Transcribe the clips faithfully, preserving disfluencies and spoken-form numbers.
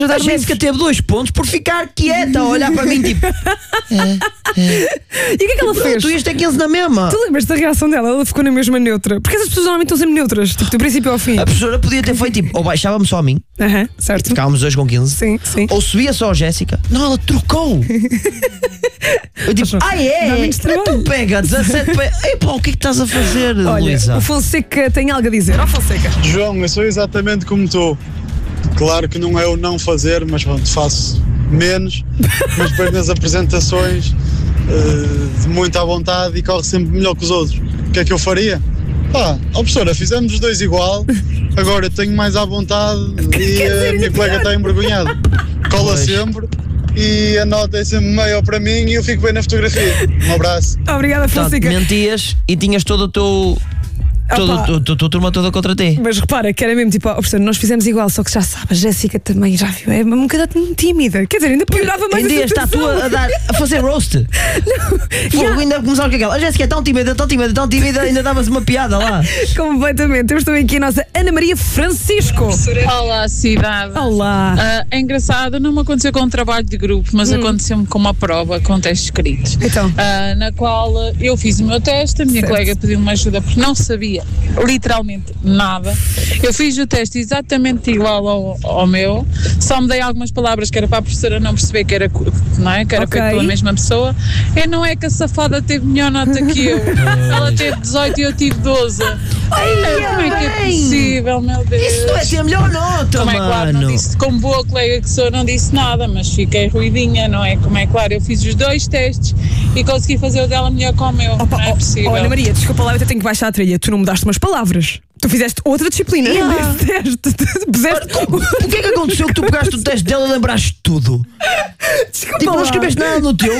A Jéssica teve dois pontos por ficar quieta a olhar para mim tipo. É, é. E o que é que ela fez? Tu ias ter quinze na mesma. Tu lembras da reação dela? Ela ficou na mesma neutra. Porque essas pessoas normalmente estão sempre neutras, tipo, do princípio ao fim. A professora podia ter feito tipo, ou baixava-me só a mim, uhum, certo. ficávamos dois com quinze, sim, sim. ou subia só a Jéssica. Não, ela trocou. Eu tipo, ah é? Tu pega dezassete. Ei pá, o que é que estás a fazer, Olha, Luísa? O Fonseca tem algo a dizer. Ó, Fonseca. João, eu sou exatamente como tu. Claro que não é o não fazer, mas pronto, faço menos, mas depois nas apresentações uh, de muita vontade e corre sempre melhor que os outros. O que é que eu faria? Pá, ó professora, fizemos os dois igual, agora eu tenho mais à vontade e a minha colega está envergonhada. Cola sempre e a nota é sempre maior para mim e eu fico bem na fotografia. Um abraço. Obrigada, Fonseca. Portanto, mentias e tinhas todo o teu... Toda a tua turma toda contra ti. Mas repara, que era mesmo tipo, oh, professor, nós fizemos igual, só que já sabe, a Jéssica também já viu, é um bocadinho tímida. Quer dizer, ainda piorava mais. Ainda está tu a, dar, a fazer roast. Não. Pô, yeah. Ainda começava com aquela. A Jéssica é tão tímida, tão tímida, tão tímida, ainda dava-se uma piada lá. Completamente. Temos também aqui a nossa Ana Maria Francisco. Olá, cidade. Olá. Uh, é engraçado, não me aconteceu com um trabalho de grupo, mas hum. aconteceu-me com uma prova, com testes escritos. Então. Uh, na qual eu fiz o meu teste, a minha certo. colega pediu-me ajuda porque não sabia, literalmente. Nada. Eu fiz o teste exatamente igual ao, ao meu, só mudei algumas palavras que era para a professora não perceber que era, não é? Que era okay. feito pela mesma pessoa. E não é que a safada teve melhor nota que eu. Ela teve dezoito e eu tive doze. Ai, como é que é possível, meu Deus? Isso não é ter a melhor nota, como é mano. Claro, não disse, como boa colega que sou, não disse nada, mas fiquei ruidinha, não é? Como é claro, eu fiz os dois testes e consegui fazer o dela melhor que o meu. Opa, não é possível. Oh, Ana Maria, desculpa lá, eu até tenho que baixar a trilha. Tu não mudaste umas palavras. Tu fizeste outra disciplina. Yeah. Teste. Puseste... O que é que aconteceu que tu pegaste o teste dela e lembraste tudo? Desculpa tipo, lá. não escreveste nada no teu.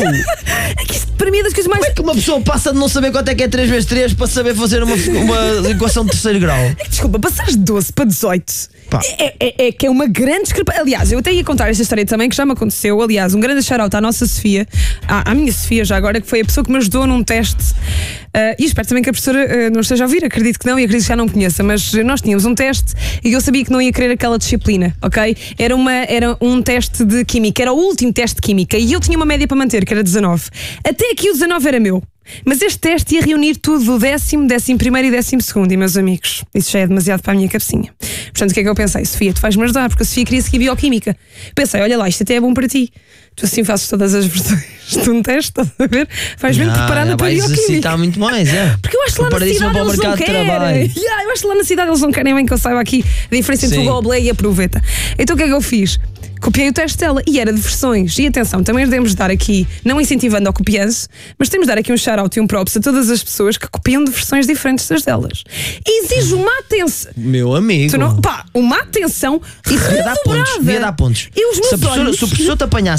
É que isto para mim é das coisas mais... Como é que uma pessoa passa de não saber quanto é que é três vezes três para saber fazer uma, uma equação de terceiro grau? É que, desculpa, passares de doze para dezoito é, é, é que é uma grande discrepância. Aliás, eu até ia contar esta história também que já me aconteceu. Aliás, um grande shout-out à nossa Sofia, à, à minha Sofia já agora, que foi a pessoa que me ajudou num teste. Uh, e espero também que a professora uh, não esteja a ouvir, acredito que não e acredito que já não conheça, mas nós tínhamos um teste e eu sabia que não ia querer aquela disciplina, ok? Era, uma, era um teste de química, era o último teste de química e eu tinha uma média para manter, que era dezanove. Até aqui o dezanove era meu. Mas este teste ia reunir tudo do décimo, décimo primeiro e décimo segundo. E meus amigos, isso já é demasiado para a minha cabecinha. Portanto, o que é que eu pensei? Sofia, tu vais-me ajudar, porque a Sofia queria seguir bioquímica. Pensei, olha lá, isto até é bom para ti. Tu assim fazes todas as versões de um teste, estás a ver? Vais bem preparada para a bioquímica. Está muito mais, é. Porque eu acho que lá na cidade eles não querem. Yeah, eu acho que lá na cidade eles não querem bem que eu saiba aqui a diferença entre o Goblé e a proveta. Então o que é que eu fiz? Copiei o teste dela e era de versões. E atenção, também devemos dar aqui, não incentivando ao copianço, mas temos de dar aqui um shout-out e um props a todas as pessoas que copiam de versões diferentes das delas. Exige uma atenção. Meu amigo. Tu não, pá, uma atenção e devia dar pontos. Devia dar pontos. E os meus se, a professora, olhos... se o professor te apanhasse